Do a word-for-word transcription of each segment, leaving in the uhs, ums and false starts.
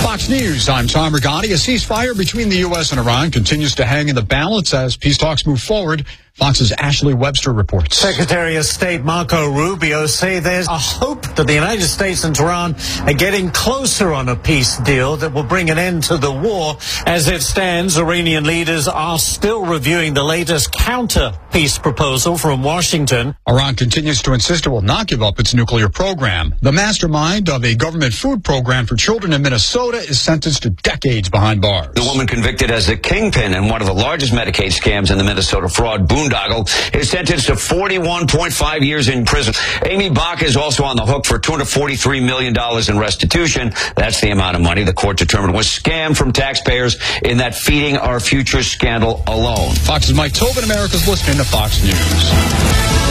Fox News, I'm Tom Rigotti. A ceasefire between the U S and Iran continues to hang in the balance as peace talks move forward. Fox's Ashley Webster reports. Secretary of State Marco Rubio say there's a hope that the United States and Tehran are getting closer on a peace deal that will bring an end to the war. As it stands, Iranian leaders are still reviewing the latest counter-peace proposal from Washington. Iran continues to insist it will not give up its nuclear program. The mastermind of a government food program for children in Minnesota is sentenced to decades behind bars. The woman convicted as the kingpin in one of the largest Medicaid scams in the Minnesota fraud boondoggle is sentenced to forty-one point five years in prison. Amy Bach is also on the hook for two hundred forty-three million dollars in restitution. That's the amount of money the court determined was scammed from taxpayers in that Feeding Our Future scandal alone. Fox's Mike Tobin, America's listening to Fox News.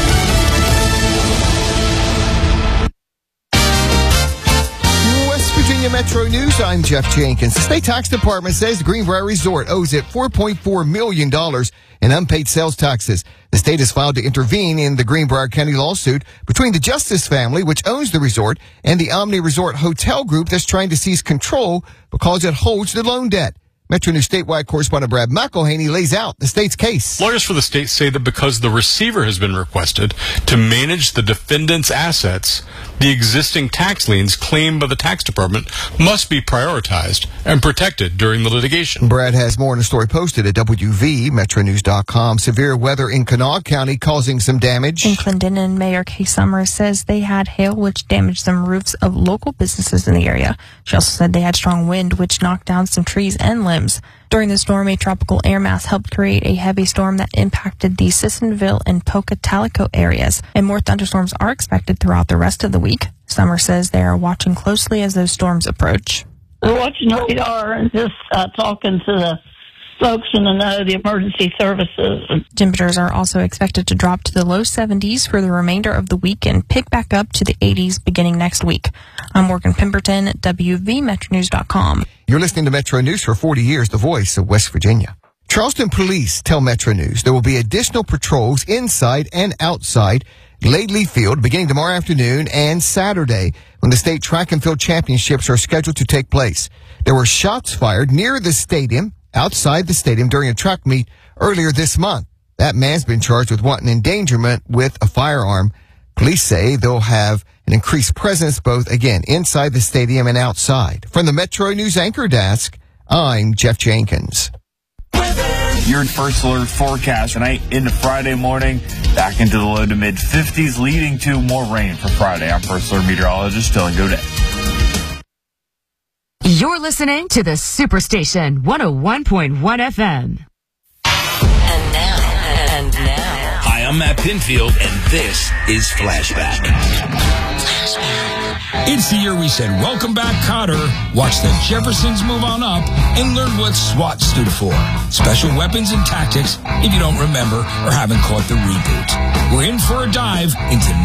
Virginia Metro News, I'm Jeff Jenkins. The state tax department says the Greenbrier Resort owes it four point four million dollars in unpaid sales taxes. The state has filed to intervene in the Greenbrier County lawsuit between the Justice family, which owns the resort, and the Omni Resort Hotel Group that's trying to seize control because it holds the loan debt. Metro News statewide correspondent Brad McElhaney lays out the state's case. Lawyers for the state say that because the receiver has been requested to manage the defendant's assets, the existing tax liens claimed by the tax department must be prioritized and protected during the litigation. Brad has more in a story posted at W V Metro News dot com. Severe weather in Kanawha County causing some damage. In Clendenin, Mayor Kay Summers says they had hail which damaged some roofs of local businesses in the area. She also said they had strong wind which knocked down some trees and limbs. During the storm, a tropical air mass helped create a heavy storm that impacted the Sissonville and Pocatalico areas, and more thunderstorms are expected throughout the rest of the week. Summer says they are watching closely as those storms approach. We're watching radar and just uh, talking to the folks in the know, the emergency services. Temperatures are also expected to drop to the low seventies for the remainder of the week and pick back up to the eighties beginning next week. I'm Morgan Pemberton at W V Metro News dot com. You're listening to Metro News for forty years, the voice of West Virginia. Charleston police tell Metro News there will be additional patrols inside and outside Laidley Field beginning tomorrow afternoon and Saturday when the state track and field championships are scheduled to take place. There were shots fired near the stadium, outside the stadium during a track meet earlier this month. That man's been charged with wanton endangerment with a firearm. Police say they'll have an increased presence both, again, inside the stadium and outside. From the Metro News Anchor Desk, I'm Jeff Jenkins. Your first alert forecast tonight into Friday morning, back into the low to mid fifties, leading to more rain for Friday. I'm first alert meteorologist Dylan Godet. You're listening to the Superstation one oh one point one F M. And now, and now. Hi, I'm Matt Pinfield, and this is Flashback. It's the year we said, welcome back, Cotter. Watch the Jeffersons move on up and learn what SWAT stood for. Special Weapons and Tactics, if you don't remember or haven't caught the reboot. We're in for a dive into